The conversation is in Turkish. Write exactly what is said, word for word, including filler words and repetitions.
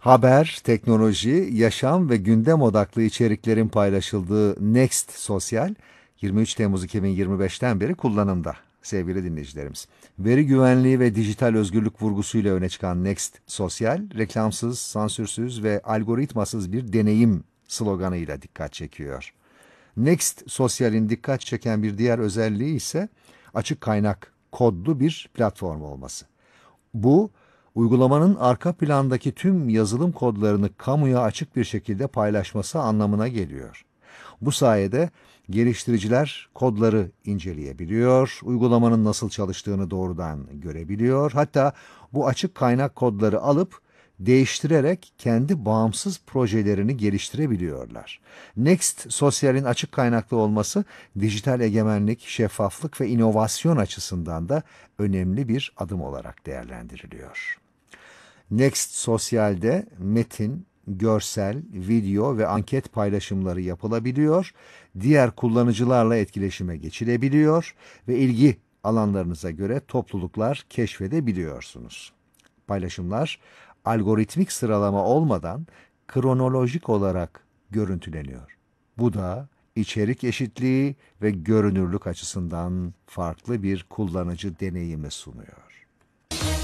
Haber, teknoloji, yaşam ve gündem odaklı içeriklerin paylaşıldığı Next Sosyal, yirmi üç Temmuz iki bin yirmi beşten beri kullanımda sevgili dinleyicilerimiz. Veri güvenliği ve dijital özgürlük vurgusuyla öne çıkan Next Sosyal, reklamsız, sansürsüz ve algoritmasız bir deneyim sloganıyla dikkat çekiyor. Next Sosyal'in dikkat çeken bir diğer özelliği ise açık kaynak kodlu bir platform olması. Bu, uygulamanın arka plandaki tüm yazılım kodlarını kamuya açık bir şekilde paylaşması anlamına geliyor. Bu sayede geliştiriciler kodları inceleyebiliyor, uygulamanın nasıl çalıştığını doğrudan görebiliyor. Hatta bu açık kaynak kodları alıp değiştirerek kendi bağımsız projelerini geliştirebiliyorlar. Next Sosyal'in açık kaynaklı olması dijital egemenlik, şeffaflık ve inovasyon açısından da önemli bir adım olarak değerlendiriliyor. Next Sosyal'de metin, görsel, video ve anket paylaşımları yapılabiliyor, diğer kullanıcılarla etkileşime geçilebiliyor ve ilgi alanlarınıza göre topluluklar keşfedebiliyorsunuz. Paylaşımlar algoritmik sıralama olmadan kronolojik olarak görüntüleniyor. Bu da içerik eşitliği ve görünürlük açısından farklı bir kullanıcı deneyimi sunuyor.